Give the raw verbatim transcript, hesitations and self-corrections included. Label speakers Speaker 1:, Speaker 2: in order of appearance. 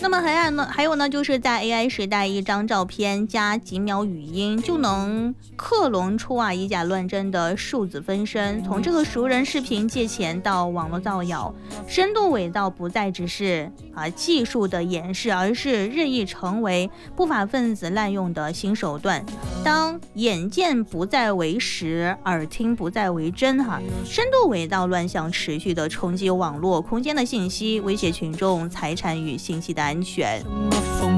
Speaker 1: 那么还有呢，还有呢，就是在 A I 时代，一张照片加几秒语音就能克隆出啊以假乱真的数字分身。从这个熟人视频借钱到网络造谣，深度伪造不再只是啊技术的掩饰，而是日益成为不法分子滥用的新手段。当眼见不再为实，耳听不再为真，哈，深度伪造乱象持续的冲击网络空间的信息，威胁群众财产与信息的安全。